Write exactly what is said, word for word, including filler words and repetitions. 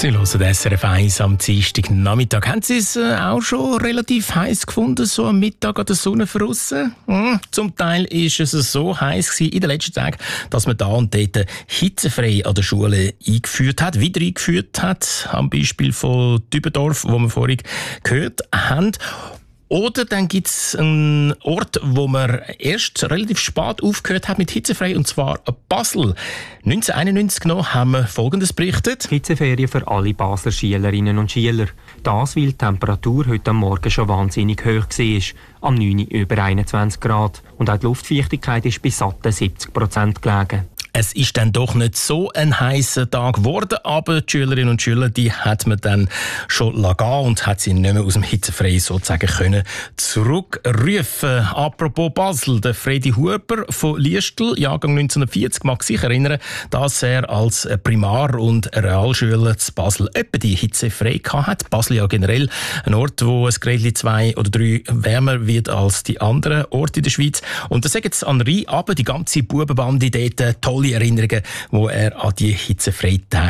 Sie hören S R F eins am Dienstagnachmittag. Haben Sie es äh, auch schon relativ heiß gefunden, so am Mittag an der Sonne draussen? Hm, zum Teil ist es so heiß gewesen in den letzten Tagen, dass man da und dort hitzefrei an der Schule eingeführt hat, wieder eingeführt hat, am Beispiel von Dübendorf, wo wir vorhin gehört haben. Oder dann gibt es einen Ort, wo man erst relativ spät aufgehört hat mit hitzefrei, und zwar Basel. neunzehnhunderteinundneunzig noch haben wir Folgendes berichtet. Hitzeferien für alle Basler Schülerinnen und Schüler. Das, weil die Temperatur heute am Morgen schon wahnsinnig hoch war. Am neun Uhr über einundzwanzig Grad. Und auch die Luftfeuchtigkeit ist bei satten siebzig Prozent gelegen. Es ist dann doch nicht so ein heißer Tag geworden, aber die Schülerinnen und Schüler, die hat man dann schon gehen und hat sie nicht mehr aus dem Hitzefrei sozusagen können zurückrufen. Apropos Basel, der Fredi Huber von Liestl, Jahrgang neunzehnhundertvierzig, mag sich erinnern, dass er als Primar- und Realschüler zu Basel etwa die Hitze frei hatte. Basel ja generell ein Ort, wo es gerade zwei oder drei wärmer wird als die anderen Orte in der Schweiz. Und da sagen jetzt an Rhein aber die ganze Bubenbande dort tolle Erinnerungen, wo er an die hitzefreien Tage